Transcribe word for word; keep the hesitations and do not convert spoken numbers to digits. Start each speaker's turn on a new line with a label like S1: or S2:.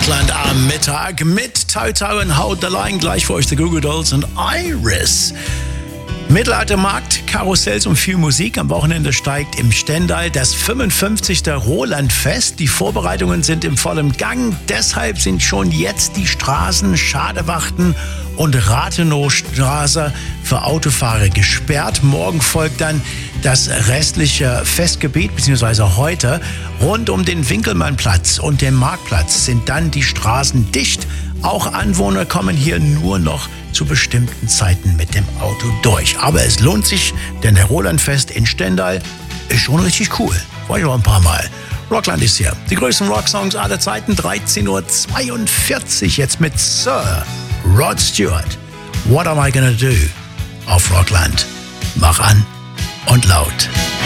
S1: Rockland am Mittag mit Tau Tau und How the Line. Gleich für euch The Goo Goo Dolls und Iris. Mittelaltermarkt, Karussells und viel Musik. Am Wochenende steigt im Stendal das fünfundfünfzigste Rolandfest. Die Vorbereitungen sind im vollen Gang. Deshalb sind schon jetzt die Straßen, Schadewachten und Rathenaustraße für Autofahrer gesperrt. Morgen folgt dann das restliche Festgebiet, beziehungsweise heute. Rund um den Winkelmannplatz und den Marktplatz sind dann die Straßen dicht. Auch Anwohner kommen hier nur noch zu bestimmten Zeiten mit dem Auto durch. Aber es lohnt sich, denn der Rolandfest in Stendal ist schon richtig cool. War ich auch ein paar Mal. Rockland ist hier. Die größten Rocksongs aller Zeiten. dreizehn Uhr zweiundvierzig jetzt mit Sir Rod Stewart. What am I gonna do? Auf Rockland. Mach an und laut.